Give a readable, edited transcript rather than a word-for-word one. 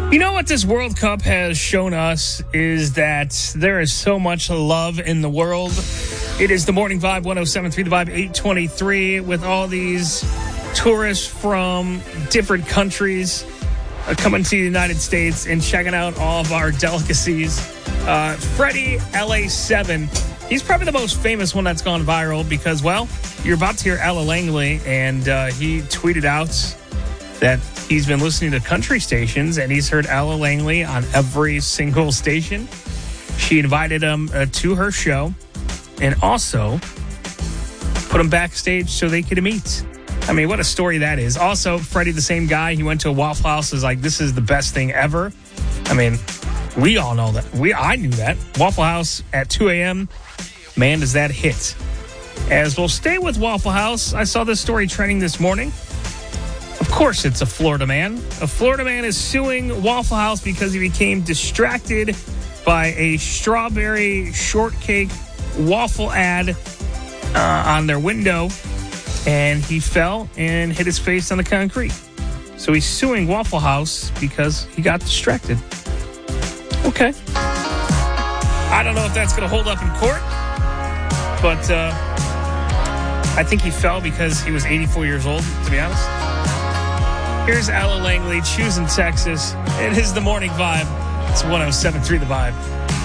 You know what this World Cup has shown us is that there is so much love in the world. It is the Morning Vibe, 107.3 The Vibe, 823, with all these tourists from different countries coming to the United States and checking out all of our delicacies. Freddie LA7, he's probably the most famous one that's gone viral because, well, you're about to hear Ella Langley, and he tweeted out that he's been listening to country stations and he's heard Ella Langley on every single station. She invited him to her show and also put him backstage so they could meet. I mean, what a story that is. Also, Freddie, the same guy, he went to a Waffle House, is like, this is the best thing ever. I mean, we all know that. I knew that. Waffle House at 2 a.m., man, does that hit. As we'll stay with Waffle House, I saw this story trending this morning. Of course, it's a Florida man. A Florida man is suing Waffle House because he became distracted by a strawberry shortcake waffle ad on their window, and he fell and hit his face on the concrete. So he's suing Waffle House because he got distracted. Okay. I don't know if that's going to hold up in court, but I think he fell because he was 84 years old, to be honest. Here's Ella Langley, choosing Texas. It is the Morning Vibe. It's 107.3 The Vibe.